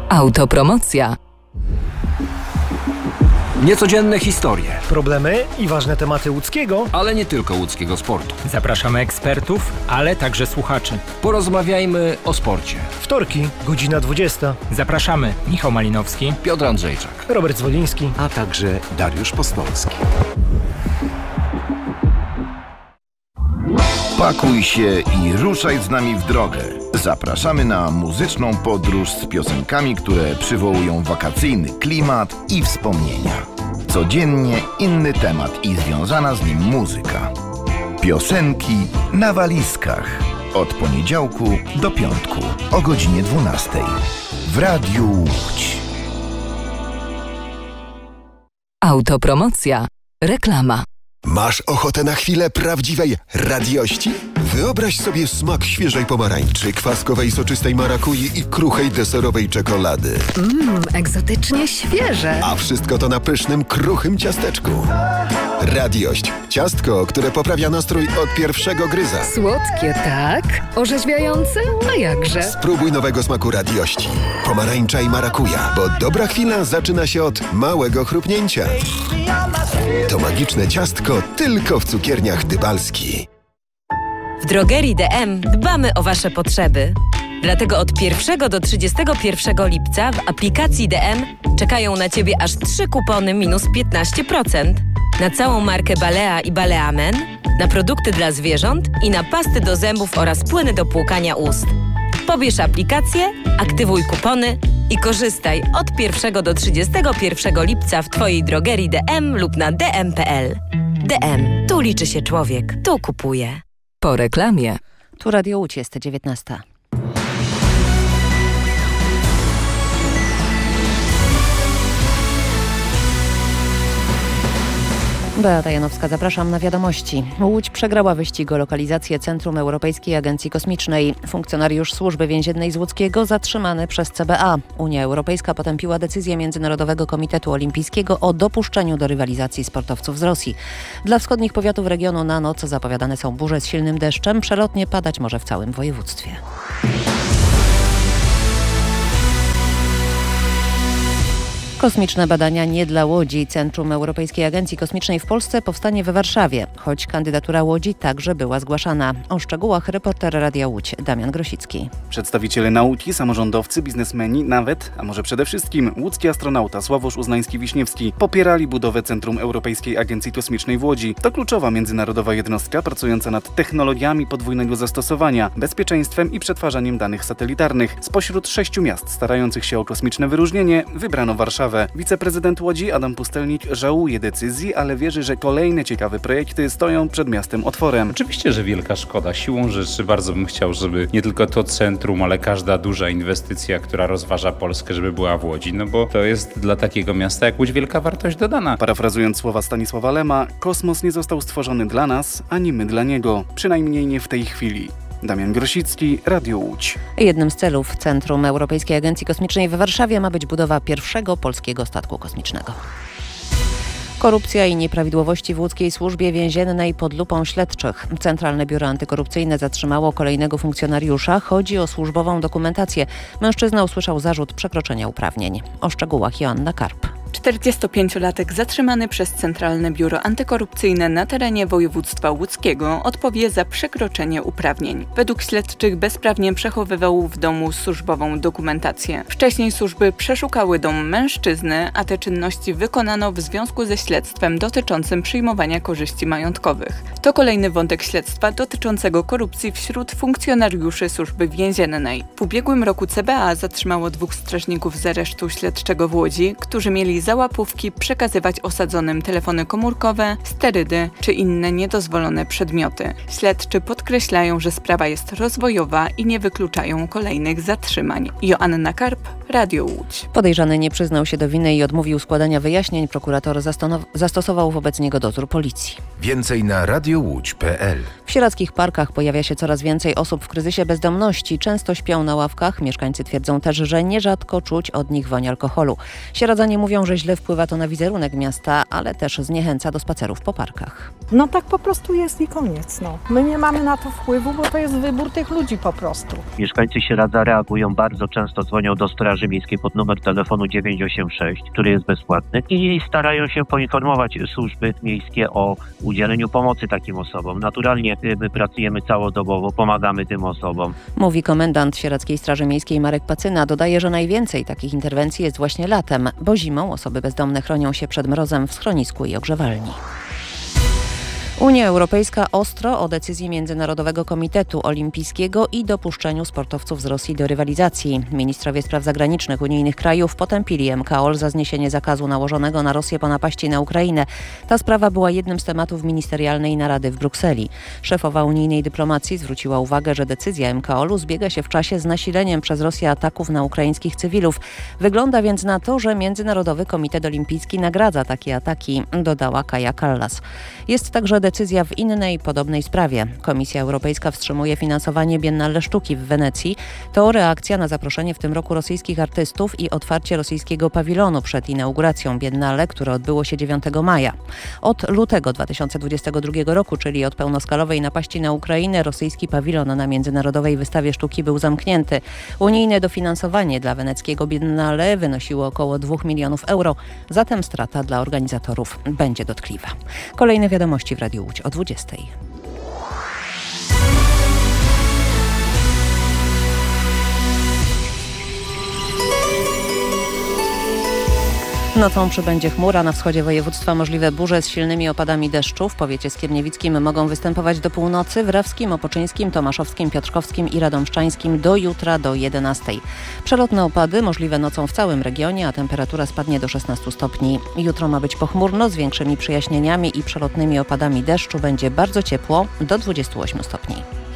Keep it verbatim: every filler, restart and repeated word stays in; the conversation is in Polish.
Autopromocja. Niecodzienne historie, problemy i ważne tematy łódzkiego, ale nie tylko łódzkiego sportu. Zapraszamy ekspertów, ale także słuchaczy. Porozmawiajmy o sporcie. Wtorki, godzina dwudziesta. Zapraszamy Michał Malinowski, Piotr Andrzejczak, Robert Zwoliński, a także Dariusz Postolski. Pakuj się i ruszaj z nami w drogę. Zapraszamy na muzyczną podróż z piosenkami, które przywołują wakacyjny klimat i wspomnienia. Codziennie inny temat i związana z nim muzyka. Piosenki na walizkach. Od poniedziałku do piątku o godzinie dwunastej. W Radiu Łódź. Autopromocja. Reklama. Masz ochotę na chwilę prawdziwej radiości? Wyobraź sobie smak świeżej pomarańczy, kwaskowej soczystej marakui i kruchej deserowej czekolady. Mmm, egzotycznie świeże. A wszystko to na pysznym, kruchym ciasteczku. Radiość. Ciastko, które poprawia nastrój od pierwszego gryza. Słodkie, tak? Orzeźwiające? A jakże? Spróbuj nowego smaku radiości. Pomarańcza i marakuja, bo dobra chwila zaczyna się od małego chrupnięcia. To magiczne ciastko tylko w cukierniach Dybalski. W drogerii D M dbamy o Wasze potrzeby. Dlatego od pierwszego do trzydziestego pierwszego lipca w aplikacji D M czekają na Ciebie aż trzy kupony minus piętnaście procent. Na całą markę Balea i Baleamen, na produkty dla zwierząt i na pasty do zębów oraz płyny do płukania ust. Pobierz aplikację, aktywuj kupony i korzystaj od pierwszego do trzydziestego pierwszego lipca w Twojej drogerii D M lub na d m kropka p l. D M. Tu liczy się człowiek. Tu kupuje. Po reklamie. Tu Radio Łódź, jest dziewiętnasta. Beata Janowska, zapraszam na wiadomości. Łódź przegrała wyścig o lokalizację Centrum Europejskiej Agencji Kosmicznej. Funkcjonariusz Służby Więziennej z Łódzkiego zatrzymany przez C B A. Unia Europejska potępiła decyzję Międzynarodowego Komitetu Olimpijskiego o dopuszczeniu do rywalizacji sportowców z Rosji. Dla wschodnich powiatów regionu na noc zapowiadane są burze z silnym deszczem. Przelotnie padać może w całym województwie. Kosmiczne badania nie dla Łodzi. Centrum Europejskiej Agencji Kosmicznej w Polsce powstanie we Warszawie, choć kandydatura Łodzi także była zgłaszana. O szczegółach reporter Radia Łódź Damian Grosicki. Przedstawiciele nauki, samorządowcy, biznesmeni, nawet, a może przede wszystkim łódzki astronauta Sławosz Uznański-Wiśniewski popierali budowę Centrum Europejskiej Agencji Kosmicznej w Łodzi. To kluczowa międzynarodowa jednostka pracująca nad technologiami podwójnego zastosowania, bezpieczeństwem i przetwarzaniem danych satelitarnych. Spośród sześciu miast starających się o kosmiczne wyróżnienie wybrano Warszawę. Wiceprezydent Łodzi Adam Pustelnik żałuje decyzji, ale wierzy, że kolejne ciekawe projekty stoją przed miastem otworem. Oczywiście, że wielka szkoda. Siłą rzeczy bardzo bym chciał, żeby nie tylko to centrum, ale każda duża inwestycja, która rozważa Polskę, żeby była w Łodzi, no bo to jest dla takiego miasta jak Łódź wielka wartość dodana. Parafrazując słowa Stanisława Lema, kosmos nie został stworzony dla nas, ani my dla niego. Przynajmniej nie w tej chwili. Damian Grosicki, Radio Łódź. Jednym z celów Centrum Europejskiej Agencji Kosmicznej w Warszawie ma być budowa pierwszego polskiego statku kosmicznego. Korupcja i nieprawidłowości w łódzkiej służbie więziennej pod lupą śledczych. Centralne Biuro Antykorupcyjne zatrzymało kolejnego funkcjonariusza. Chodzi o służbową dokumentację. Mężczyzna usłyszał zarzut przekroczenia uprawnień. O szczegółach Joanna Karp. czterdziestopięciolatek zatrzymany przez Centralne Biuro Antykorupcyjne na terenie województwa łódzkiego odpowie za przekroczenie uprawnień. Według śledczych bezprawnie przechowywał w domu służbową dokumentację. Wcześniej służby przeszukały dom mężczyzny, a te czynności wykonano w związku ze śledztwem dotyczącym przyjmowania korzyści majątkowych. To kolejny wątek śledztwa dotyczącego korupcji wśród funkcjonariuszy Służby Więziennej. W ubiegłym roku C B A zatrzymało dwóch strażników z aresztu śledczego w Łodzi, którzy mieli za łapówki przekazywać osadzonym telefony komórkowe, sterydy czy inne niedozwolone przedmioty. Śledczy podkreślają, że sprawa jest rozwojowa i nie wykluczają kolejnych zatrzymań. Joanna Karp, Radio Łódź. Podejrzany nie przyznał się do winy i odmówił składania wyjaśnień. Prokurator zastosował, zastosował wobec niego dozór policji. Więcej na radiowódź kropka p l. W sieradzkich parkach pojawia się coraz więcej osób w kryzysie bezdomności. Często śpią na ławkach. Mieszkańcy twierdzą też, że nierzadko czuć od nich woń alkoholu. Sieradzanie mówią, że źle wpływa to na wizerunek miasta, ale też zniechęca do spacerów po parkach. No tak po prostu jest i koniec. No. My nie mamy na to wpływu, bo to jest wybór tych ludzi po prostu. Mieszkańcy Sieradza reagują bardzo często, dzwonią do straży Straży Miejskiej pod numer telefonu dziewięć osiem sześć, który jest bezpłatny i starają się poinformować służby miejskie o udzieleniu pomocy takim osobom. Naturalnie my pracujemy całodobowo, pomagamy tym osobom. Mówi komendant Sieradzkiej Straży Miejskiej Marek Pacyna. Dodaje, że najwięcej takich interwencji jest właśnie latem, bo zimą osoby bezdomne chronią się przed mrozem w schronisku i ogrzewalni. Unia Europejska ostro o decyzji Międzynarodowego Komitetu Olimpijskiego i dopuszczeniu sportowców z Rosji do rywalizacji. Ministrowie spraw zagranicznych unijnych krajów potępili M K O L za zniesienie zakazu nałożonego na Rosję po napaści na Ukrainę. Ta sprawa była jednym z tematów ministerialnej narady w Brukseli. Szefowa unijnej dyplomacji zwróciła uwagę, że decyzja M K O L u zbiega się w czasie z nasileniem przez Rosję ataków na ukraińskich cywilów. Wygląda więc na to, że Międzynarodowy Komitet Olimpijski nagradza takie ataki, dodała Kaja Kallas. Jest także decyzja w innej, podobnej sprawie. Komisja Europejska wstrzymuje finansowanie Biennale Sztuki w Wenecji. To reakcja na zaproszenie w tym roku rosyjskich artystów i otwarcie rosyjskiego pawilonu przed inauguracją Biennale, które odbyło się dziewiątego maja. Od lutego dwa tysiące dwudziestego drugiego roku, czyli od pełnoskalowej napaści na Ukrainę, rosyjski pawilon na Międzynarodowej Wystawie Sztuki był zamknięty. Unijne dofinansowanie dla weneckiego Biennale wynosiło około dwóch milionów euro, zatem strata dla organizatorów będzie dotkliwa. Kolejne wiadomości w Radiu Łódź o dwudziestej. Nocą przybędzie chmura, na wschodzie województwa możliwe burze z silnymi opadami deszczu. W powiecie skierniewickim mogą występować do północy, w Rawskim, Opoczyńskim, Tomaszowskim, Piotrkowskim i Radomszczańskim do jutra do jedenastej. Przelotne opady możliwe nocą w całym regionie, a temperatura spadnie do szesnastu stopni. Jutro ma być pochmurno z większymi przejaśnieniami i przelotnymi opadami deszczu. Będzie bardzo ciepło do dwudziestu ośmiu stopni.